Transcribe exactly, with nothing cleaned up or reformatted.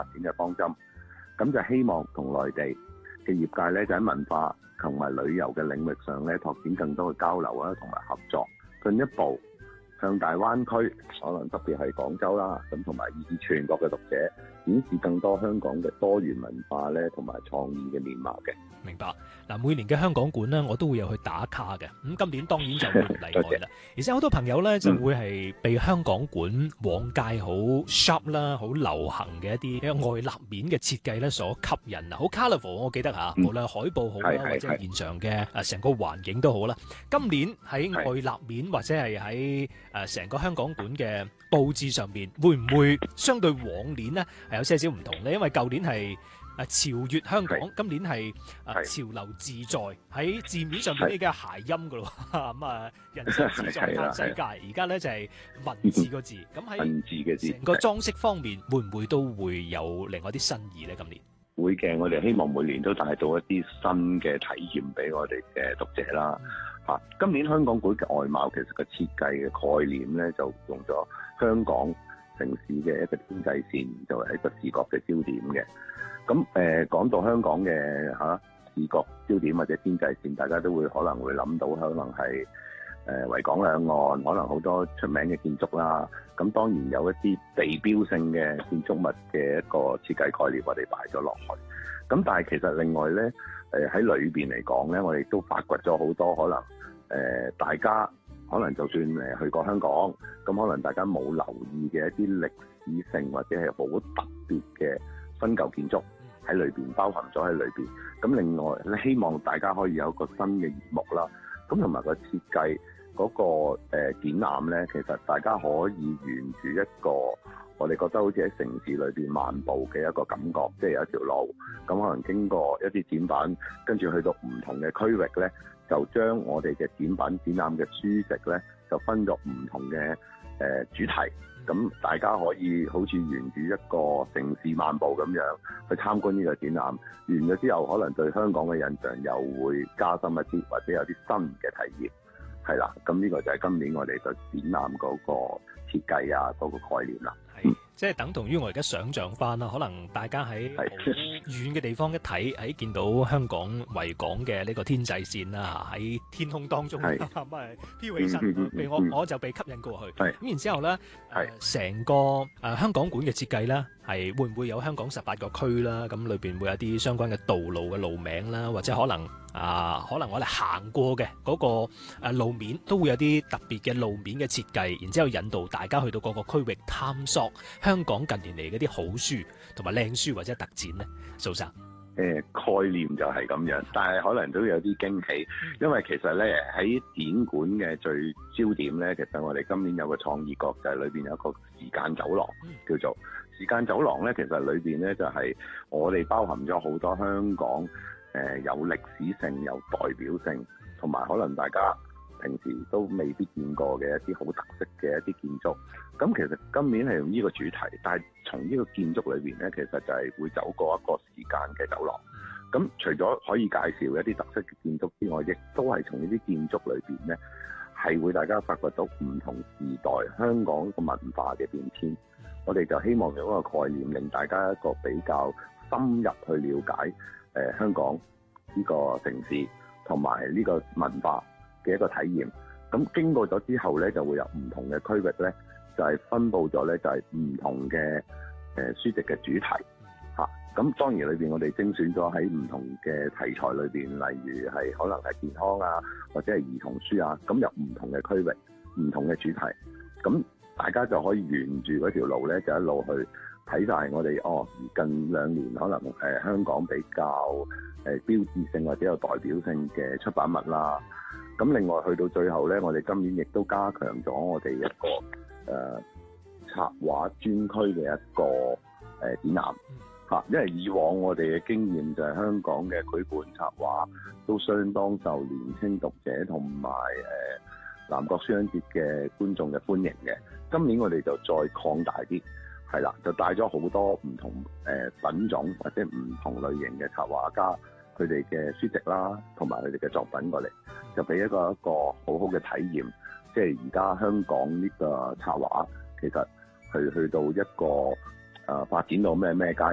展嘅方針。咁就希望同內地嘅業界咧，就喺文化同埋旅遊嘅領域上咧，拓展更多嘅交流啊，同埋合作，進一步向大灣區，可能特別係廣州啦，咁同埋以至全國嘅讀者，顯示更多香港嘅多元文化咧，同埋創意嘅面貌嘅。 明白嗱，每年嘅香港館咧，我都會有去打卡嘅。咁今年當然就會唔例外啦。而且好多朋友咧就會係被香港館往屆好 sharp 啦、好流行嘅一啲外立面嘅設計咧所吸引啊，好 colourful。我記得嚇，無論海報好啦，或者現場嘅誒成個環境都好啦。今年喺外立面或者係喺誒成個香港館嘅佈置上面，會唔會相對往年呢係有些少唔同咧？因為舊年係誒潮越香港，今年係誒潮流自在，喺字面上面呢嘅諧音噶咯，咁啊人生自在嘆世界。而家咧就係文字個字，咁喺文字嘅字， 成個裝飾方面會唔會都會有另外啲新意咧？今年會嘅，我哋希望每年都帶到一啲新嘅體驗俾我哋嘅讀者啦。嚇、嗯，今年香港館嘅外貌其實個設計嘅概念咧，就用咗香港城市嘅一個天際線，就係一個視覺嘅焦點嘅。咁誒講到香港嘅嚇、啊、視覺焦點或者天際線，大家都會可能會諗到，可能係誒維港兩岸，可能好多出名嘅建築啦。咁當然有一啲地標性嘅建築物嘅一個設計概念，我哋擺咗落去。咁但係其實另外咧，誒喺裏邊嚟講咧，我哋都發掘咗好多可能誒、呃、大家可能就算誒去過香港，咁可能大家冇留意嘅一啲歷史性或者係好特別嘅新舊建築喺裏邊包含咗喺裏邊。咁另外咧，希望大家可以有個新嘅節目啦。咁同埋個設計嗰、那個誒、呃、展覽咧，其實大家可以沿住一個我哋覺得好似喺城市裏邊漫步嘅一個感覺，即係有一條路，咁可能經過一啲展品，跟住去到唔同嘅區域咧，就將我哋嘅展品展覽嘅書籍咧，就分咗唔同嘅誒、呃、主題。咁大家可以好似沿住一個城市漫步咁樣去參觀呢個展覽，完咗之後可能對香港嘅印象又會加深一啲，或者有啲新嘅體驗。係啦，咁呢個就係今年我哋個展覽嗰個設計啊，嗰、嗰個概念啦。 係、嗯，即係等同於我而家想像翻啦，可能大家喺好遠嘅地方一睇，喺見到香港維港嘅呢個天際線啦，喺天空當中咁啊飄起身，被我我就被吸引過去。咁然之後咧，誒成個誒香港館嘅設計咧，係會唔會有香港十八個區啦？咁裏邊會有啲相關嘅道路嘅路名啦，或者可能啊，可能我哋行過嘅嗰個誒路面都會有啲特別嘅路面嘅設計，然之後引導大家去到各個區域探索香港近年嚟嗰啲好書同埋靚書或者特展咧。蘇生， 誒、呃、概念就係咁樣，但係可能都有啲驚喜，因為其實咧喺展館嘅最焦點咧，其實我哋今年有個創意角，就係裏邊有一個時間走廊，叫做時間走廊咧。其實裏邊咧就係、是、我哋包含咗好多香港誒、呃、有歷史性、有代表性，同埋可能大家平時都未必見過嘅一啲好特色嘅一啲建築。咁其實今年係用呢個主題，但係從呢個建築裏邊咧，其實就係會走過一個時間嘅走廊。咁除咗可以介紹一啲特色嘅建築之外，亦都係從呢啲建築裏邊咧，係會大家發掘到唔同時代香港個文化嘅變遷。我哋就希望用一個概念，令大家一個比較深入去了解誒、呃、香港呢個城市同埋呢個文化嘅一個體驗。咁經過咗之後咧，就會有唔同嘅區域咧，就係、是、分佈咗咧，就係、是、唔同嘅誒、呃、書籍嘅主題嚇。咁、啊、當然裏邊我哋精選咗喺唔同嘅題材裏邊，例如係可能係健康啊，或者係兒童書啊，咁有唔同嘅區域、唔同嘅主題。咁大家就可以沿住嗰條路咧，就一路去睇晒我哋哦。近兩年可能誒、呃、香港比較誒、呃、標誌性或者有代表性嘅出版物啦。咁另外去到最後咧，我哋今年亦都加強咗我哋一個誒、呃、插畫專區嘅一個誒、呃、展覽嚇。因為以往我哋嘅經驗就係香港嘅繪本插畫都相當受年輕讀者同埋誒南國書香節嘅觀眾嘅歡迎嘅。今年我哋就再擴大啲，係啦，就帶咗好多唔同誒品種或者唔同類型嘅插畫家佢哋嘅書籍啦，同埋佢哋嘅作品過嚟，就俾一個一個好好嘅體驗。即係而家香港呢個插畫其實去去到一個誒、呃、發展到咩咩階